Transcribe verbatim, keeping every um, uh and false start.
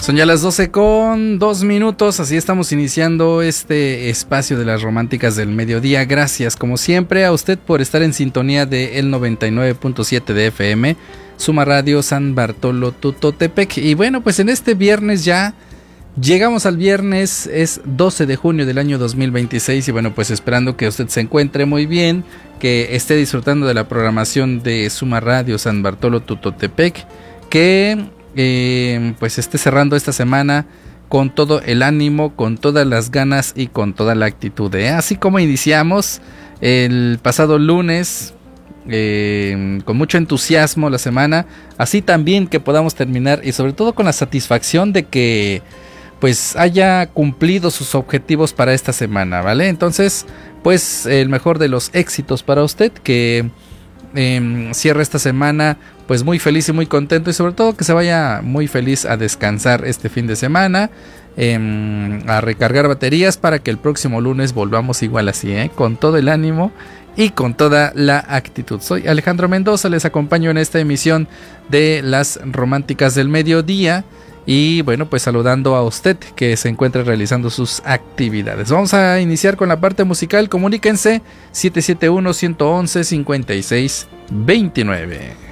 Son ya las doce con dos minutos, así estamos iniciando este espacio de las románticas del mediodía. Gracias, como siempre, a usted por estar en sintonía de el noventa y nueve punto siete de F M, Suma Radio San Bartolo Tutotepec. Y bueno, pues en este viernes ya llegamos al viernes, es doce de junio del año dos mil veintiséis. Y bueno, pues esperando que usted se encuentre muy bien, que esté disfrutando de la programación de Suma Radio San Bartolo Tutotepec, que Eh, pues esté cerrando esta semana con todo el ánimo, con todas las ganas y con toda la actitud, ¿eh? Así como iniciamos el pasado lunes eh, con mucho entusiasmo la semana, así también que podamos terminar, y sobre todo con la satisfacción de que pues haya cumplido sus objetivos para esta semana, ¿vale? Entonces, pues el mejor de los éxitos para usted, que eh, cierre esta semana pues muy feliz y muy contento, y sobre todo que se vaya muy feliz a descansar este fin de semana, eh, a recargar baterías para que el próximo lunes volvamos igual así, ¿eh? Con todo el ánimo y con toda la actitud. Soy Alejandro Mendoza, les acompaño en esta emisión de las románticas del mediodía. Y bueno, pues saludando a usted que se encuentre realizando sus actividades. Vamos a iniciar con la parte musical. Comuníquense siete siete uno, uno uno uno, cinco seis dos seis dos nueve.